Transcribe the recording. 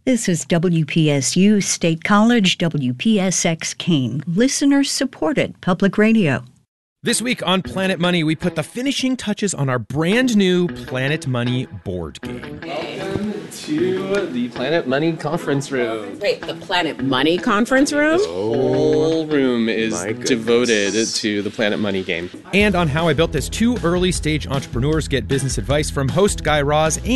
This is WPSU State College, WPSX Keene, listener-supported public radio. This week on Planet Money, we put the finishing touches on our brand new Planet Money board game. Welcome to the Planet Money conference room. Wait, the Planet Money conference room? This whole room is devoted to the Planet Money game. And on how I built this, two early-stage entrepreneurs get business advice from host Guy Raz